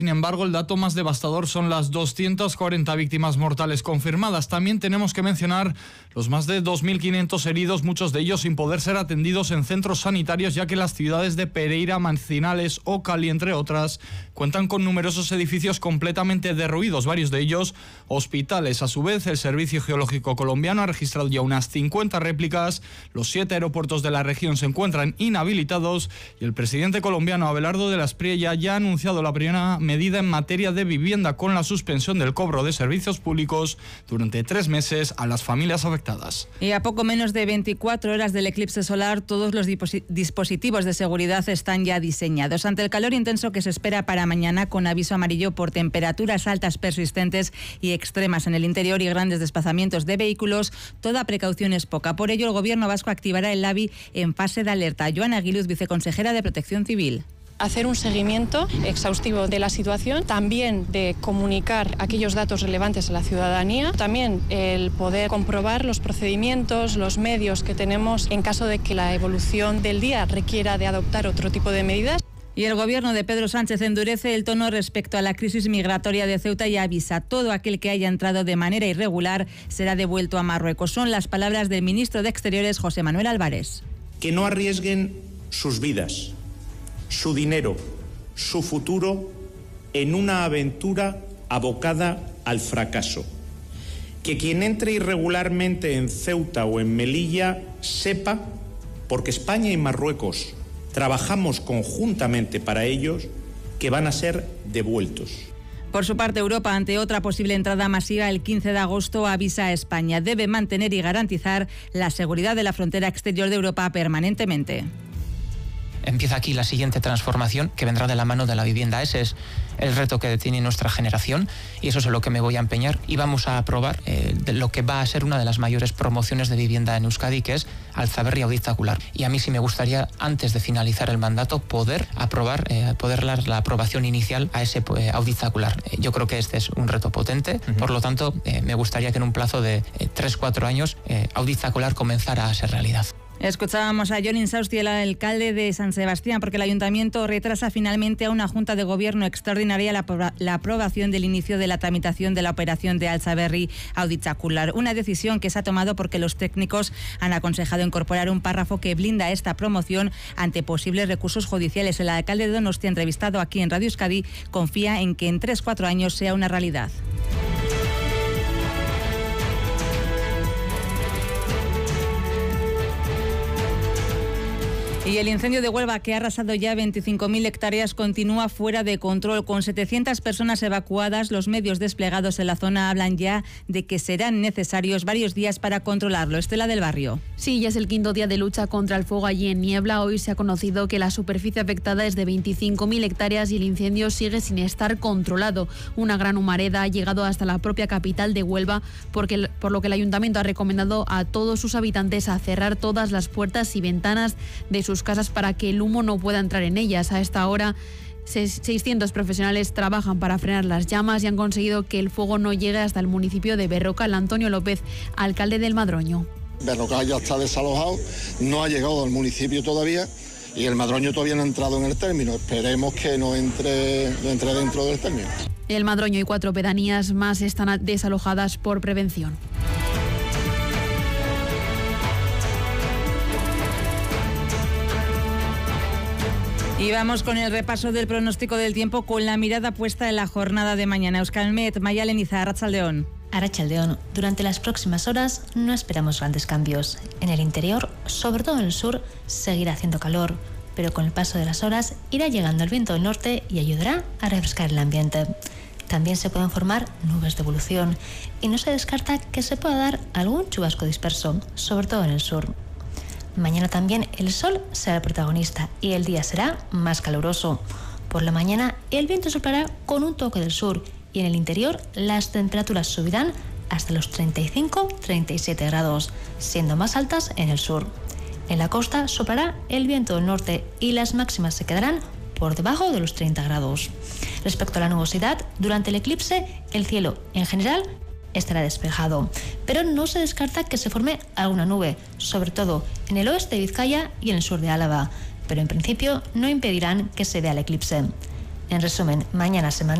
Sin embargo, el dato más devastador son las 240 víctimas mortales confirmadas. También tenemos que mencionar los más de 2.500 heridos, muchos de ellos sin poder ser atendidos en centros sanitarios, ya que las ciudades de Pereira, Mancinales o Cali, entre otras, cuentan con numerosos edificios completamente derruidos, varios de ellos hospitales. A su vez, el Servicio Geológico Colombiano ha registrado ya unas 50 réplicas, los 7 aeropuertos de la región se encuentran inhabilitados y el presidente colombiano Abelardo de la Espriella ya ha anunciado la primera medida en materia de vivienda con la suspensión del cobro de servicios públicos durante 3 meses a las familias afectadas. Y a poco menos de 24 horas del eclipse solar, todos los dispositivos de seguridad están ya diseñados. Ante el calor intenso que se espera para mañana, con aviso amarillo por temperaturas altas persistentes y extremas en el interior y grandes desplazamientos de vehículos, toda precaución es poca. Por ello, el Gobierno vasco activará el LABI en fase de alerta. Joana Aguiluz, viceconsejera de Protección Civil. Hacer un seguimiento exhaustivo de la situación, también de comunicar aquellos datos relevantes a la ciudadanía, también el poder comprobar los procedimientos, los medios que tenemos en caso de que la evolución del día requiera de adoptar otro tipo de medidas. Y el Gobierno de Pedro Sánchez endurece el tono respecto a la crisis migratoria de Ceuta y avisa: todo aquel que haya entrado de manera irregular será devuelto a Marruecos. Son las palabras del ministro de Exteriores, José Manuel Álvarez. Que no arriesguen sus vidas, su dinero, su futuro en una aventura abocada al fracaso. Que quien entre irregularmente en Ceuta o en Melilla sepa, porque España y Marruecos trabajamos conjuntamente para ellos, que van a ser devueltos. Por su parte, Europa, ante otra posible entrada masiva el 15 de agosto, avisa a España: debe mantener y garantizar la seguridad de la frontera exterior de Europa permanentemente. Empieza aquí la siguiente transformación que vendrá de la mano de la vivienda. Ese es el reto que tiene nuestra generación y eso es en lo que me voy a empeñar. Y vamos a aprobar lo que va a ser una de las mayores promociones de vivienda en Euskadi, que es Altzaberri Auditzacular. Y a mí sí me gustaría, antes de finalizar el mandato, poder dar la aprobación inicial a ese Auditzacular. Yo creo que este es un reto potente. Por lo tanto, me gustaría que en un plazo de 3-4 años Auditzacular comenzara a ser realidad. Escuchábamos a Jon Insausti, el alcalde de San Sebastián, porque el ayuntamiento retrasa finalmente a una junta de gobierno extraordinaria la aprobación del inicio de la tramitación de la operación de Altzaberri Auditzacular. Una decisión que se ha tomado porque los técnicos han aconsejado incorporar un párrafo que blinda esta promoción ante posibles recursos judiciales. El alcalde de Donostia, entrevistado aquí en Radio Euskadi, confía en que en 3-4 años sea una realidad. Y el incendio de Huelva, que ha arrasado ya 25.000 hectáreas, continúa fuera de control. Con 700 personas evacuadas, los medios desplegados en la zona hablan ya de que serán necesarios varios días para controlarlo. Estela del Barrio. Sí, ya es el 5.º día de lucha contra el fuego allí en Niebla. Hoy se ha conocido que la superficie afectada es de 25.000 hectáreas y el incendio sigue sin estar controlado. Una gran humareda ha llegado hasta la propia capital de Huelva, por lo que el ayuntamiento ha recomendado a todos sus habitantes a cerrar todas las puertas y ventanas de sus casas para que el humo no pueda entrar en ellas. A esta hora 600 profesionales trabajan para frenar las llamas y han conseguido que el fuego no llegue hasta el municipio de Berrocal. Antonio López, alcalde del Madroño. Berrocal ya está desalojado, no ha llegado al municipio todavía y el Madroño todavía no ha entrado en el término. Esperemos que no entre dentro del término. El Madroño y 4 pedanías más están desalojadas por prevención. Y vamos con el repaso del pronóstico del tiempo con la mirada puesta en la jornada de mañana. Euskalmet, Maya Leniza, Arratsaldeon. Arratsaldeon, durante las próximas horas no esperamos grandes cambios. En el interior, sobre todo en el sur, seguirá haciendo calor, pero con el paso de las horas irá llegando el viento del norte y ayudará a refrescar el ambiente. También se pueden formar nubes de evolución y no se descarta que se pueda dar algún chubasco disperso, sobre todo en el sur. Mañana también el sol será el protagonista y el día será más caluroso. Por la mañana el viento soplará con un toque del sur y en el interior las temperaturas subirán hasta los 35-37 grados, siendo más altas en el sur. En la costa soplará el viento del norte y las máximas se quedarán por debajo de los 30 grados. Respecto a la nubosidad, durante el eclipse el cielo en general estará despejado, pero no se descarta que se forme alguna nube, sobre todo en el oeste de Vizcaya y en el sur de Álava, pero en principio no impedirán que se vea el eclipse. En resumen, mañana se mantiene